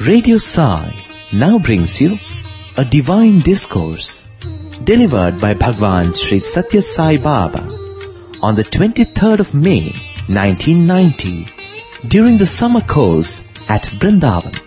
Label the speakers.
Speaker 1: Radio Sai now brings you a divine discourse delivered by Bhagwan Sri Satya Sai Baba on the 23rd of May 1990 during the summer course at Brindavan.